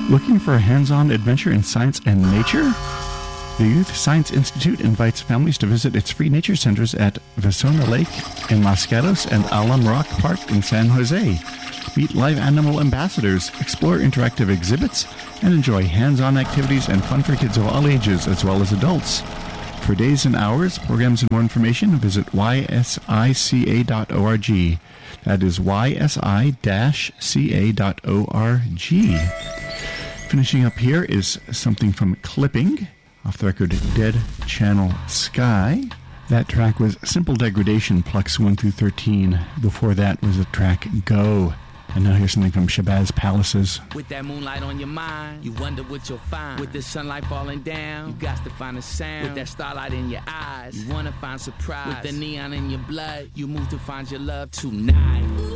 Looking for a hands-on adventure in science and nature? The Youth Science Institute invites families to visit its free nature centers at Vasona Lake in Los Gatos and Alam Rock Park in San Jose. Meet live animal ambassadors, explore interactive exhibits, and enjoy hands-on activities and fun for kids of all ages as well as adults. For days and hours, programs, and more information, visit ysica.org. That is ysi-ca.org. Finishing up here is something from Clipping, off the record Dead Channel Sky. That track was Simple Degradation, Plucks 1 through 13. Before that was the track Go. And now here's something from Shabazz Palaces. With that moonlight on your mind, you wonder what you'll find. With the sunlight falling down, you got to find a sound. With that starlight in your eyes, you want to find surprise. With the neon in your blood, you move to find your love tonight.